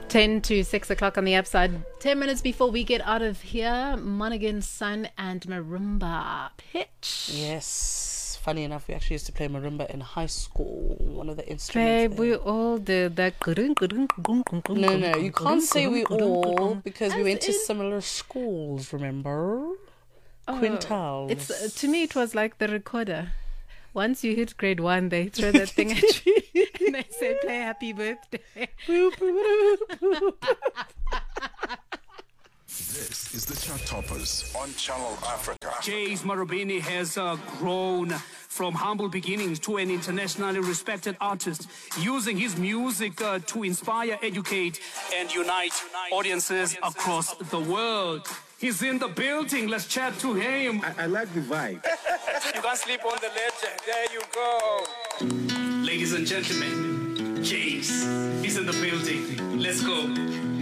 10 to 6 o'clock on the upside. 10 minutes before we get out of here, Monaghan's Son and Marimba pitch. Yes. Funny enough, we actually used to play marimba in high school. One of the Babe, instruments. we all did that. No, you can't say we all because we went to similar schools, remember? Quintals. It's to me, it was like the recorder. Once you hit grade 1, they throw that thing at you and they say, play happy birthday. This is the Chart Toppers on Channel Africa. James Marubeni has grown from humble beginnings to an internationally respected artist, using his music to inspire, educate, and unite audiences across the world. He's in the building. Let's chat to him. I like the vibe. You can't sleep on the legend. There you go. Ladies and gentlemen, James is in the building. Let's go.